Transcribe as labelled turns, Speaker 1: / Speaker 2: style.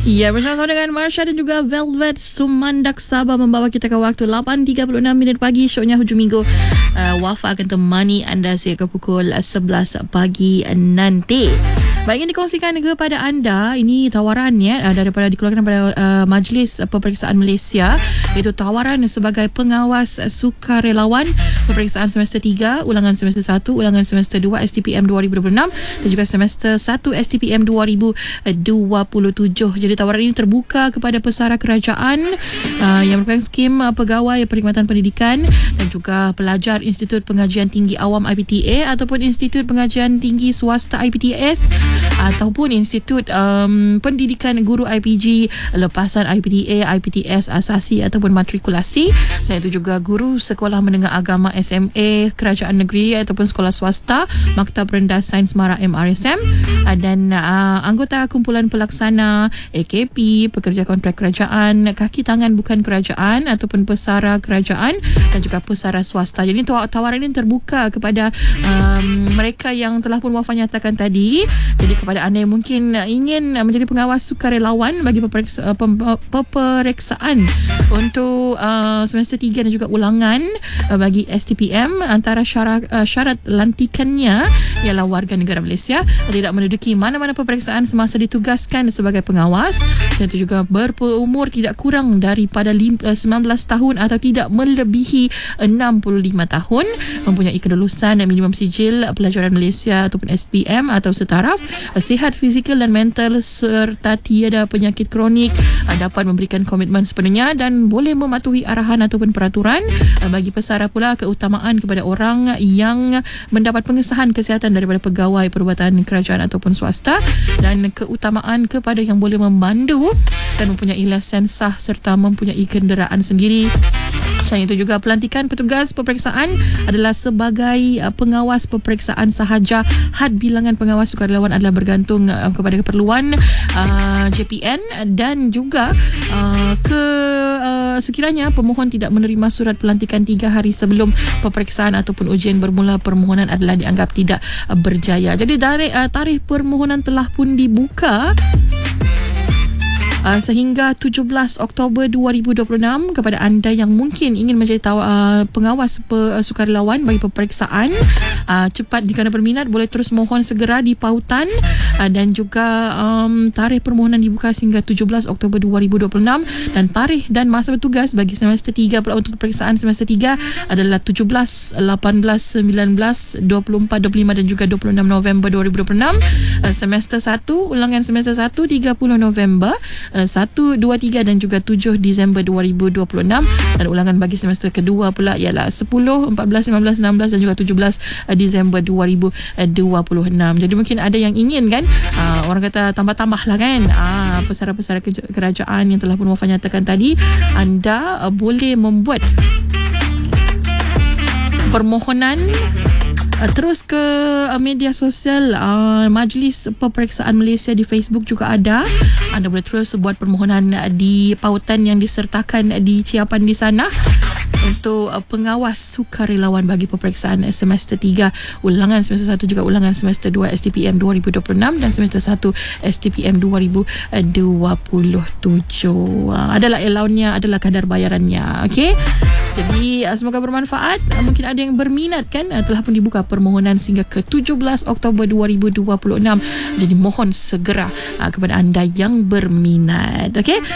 Speaker 1: Ya, bersama-sama dengan Marsha dan juga Velvet Sumandak Sabah membawa kita ke waktu 8.36 pagi. Syoknya hujung minggu. Wafa akan temani anda sehingga pukul 11 pagi nanti. Baik, ingin dikongsikan kepada anda, ini tawaran daripada dikeluarkan pada Majlis Peperiksaan Malaysia, iaitu tawaran sebagai pengawas sukarelawan peperiksaan semester 3, ulangan semester 1, ulangan semester 2 STPM 2026 dan juga semester 1 STPM 2027. Jadi tawaran ini terbuka kepada pesara kerajaan yang merupakan skim pegawai perkhidmatan pendidikan dan juga pelajar Institut Pengajian Tinggi Awam IPTA ataupun Institut Pengajian Tinggi Swasta IPTS ataupun Institut Pendidikan Guru IPG, lepasan IPTA, IPTS asasi ataupun matrikulasi. Selain itu juga guru sekolah menengah agama SMA kerajaan negeri ataupun sekolah swasta, Maktab Rendah Sains Mara MRSM dan anggota kumpulan pelaksana AKP, pekerja kontrak kerajaan, kaki tangan bukan kerajaan ataupun pesara kerajaan dan juga pesara swasta. Jadi tawaran ini terbuka kepada mereka yang telah pun Wafa nyatakan tadi. Jadi kepada anda yang mungkin ingin menjadi pengawas sukarelawan bagi peperiksaan untuk semester 3 dan juga ulangan bagi STPM, antara syarat lantikannya ialah warga negara Malaysia, tidak menduduki mana-mana peperiksaan semasa ditugaskan sebagai pengawas, dan itu juga berumur tidak kurang daripada 19 tahun atau tidak melebihi 65 tahun, mempunyai kelulusan minimum sijil pelajaran Malaysia ataupun SPM atau setaraf, sihat fizikal dan mental serta tiada penyakit kronik, dapat memberikan komitmen sepenuhnya dan boleh mematuhi arahan ataupun peraturan. Bagi pesara pula, keutamaan kepada orang yang mendapat pengesahan kesihatan daripada pegawai perubatan kerajaan ataupun swasta, dan keutamaan kepada yang boleh memandu dan mempunyai lesen sah serta mempunyai kenderaan sendiri. Selain itu juga pelantikan petugas peperiksaan adalah sebagai pengawas peperiksaan sahaja. Had bilangan pengawas sukarelawan adalah bergantung kepada keperluan JPN dan juga sekiranya pemohon tidak menerima surat pelantikan 3 hari sebelum peperiksaan ataupun ujian bermula, permohonan adalah dianggap tidak berjaya. Jadi tarikh permohonan telah pun dibuka sehingga 17 Oktober 2026 kepada anda yang mungkin ingin menjadi pengawas sukarelawan bagi peperiksaan. Cepat jika anda berminat, boleh terus mohon segera di pautan, dan juga tarikh permohonan dibuka sehingga 17 Oktober 2026 dan tarikh dan masa bertugas bagi semester 3 pula untuk peperiksaan semester 3 adalah 17, 18, 19, 24, 25 dan juga 26 November 2026. Semester 1, ulangan semester 1 30 November, 1, 2, 3 dan juga 7 Disember 2026, dan ulangan bagi semester kedua pula ialah 10, 14, 15, 16 dan juga 17 Disember 2026. Jadi mungkin ada yang ingin kan, orang kata tambah-tambah lah kan, pesara-pesara kerajaan yang telah pun Wafa nyatakan tadi, anda boleh membuat permohonan terus ke media sosial Majlis Peperiksaan Malaysia di Facebook juga ada. Anda boleh terus buat permohonan di pautan yang disertakan di ciapan di sana untuk pengawas sukarelawan bagi peperiksaan semester 3, ulangan semester 1 juga ulangan semester 2 STPM 2026 dan semester 1 STPM 2027. Adalah allowance-nya, adalah kadar bayarannya. Okey. Jadi semoga bermanfaat. Mungkin ada yang berminat kan, telah pun dibuka permohonan sehingga ke 17 Oktober 2026. Jadi mohon segera kepada anda yang berminat. Okey.